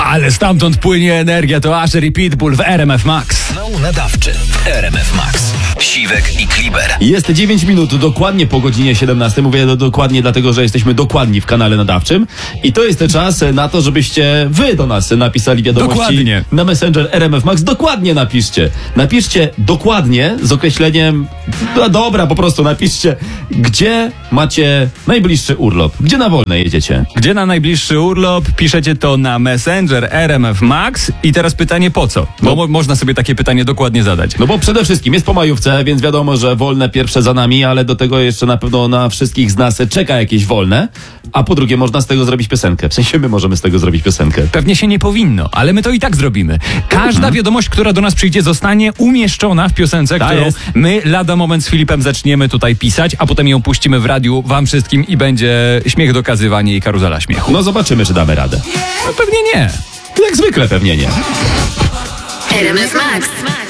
Ale stamtąd płynie energia, to Asher i Pitbull w RMF Max. Kanał nadawczy w RMF Max. Siwek i Kliber. Jest 9 minut dokładnie po godzinie 17. Mówię dokładnie dlatego, że jesteśmy dokładni w kanale nadawczym. I to jest ten czas na to, żebyście wy do nas napisali wiadomości Dokładnie. na Messenger RMF Max. Dokładnie napiszcie. Napiszcie dokładnie z określeniem, no dobra, po prostu napiszcie, gdzie macie najbliższy urlop. Gdzie na wolne jedziecie. Gdzie na najbliższy urlop? Piszecie to na Messenger RMF Max. I teraz pytanie po co? Bo można sobie takie pytanie dokładnie zadać. No bo przede wszystkim jest po majówce, więc wiadomo, że wolne pierwsze za nami, ale do tego jeszcze na pewno na wszystkich z nas czeka jakieś wolne. A po drugie, można z tego zrobić piosenkę. W sensie my możemy z tego zrobić piosenkę. Pewnie się nie powinno, ale my to i tak zrobimy. Każda wiadomość, która do nas przyjdzie, zostanie umieszczona w piosence, Tak którą jest. my lada moment z Filipem zaczniemy tutaj pisać, a potem ją puścimy w radiu wam wszystkim i będzie śmiech dokazywanie i karuzela śmiechu. No zobaczymy, czy damy radę. No pewnie nie. Jak zwykle pewnie nie. RMF Max.